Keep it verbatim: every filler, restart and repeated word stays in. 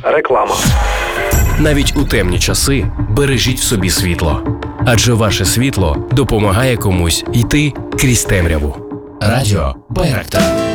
Реклама. Навіть у темні часи бережіть в собі світло. Адже ваше світло допомагає комусь йти крізь темряву. Радіо Байрактар.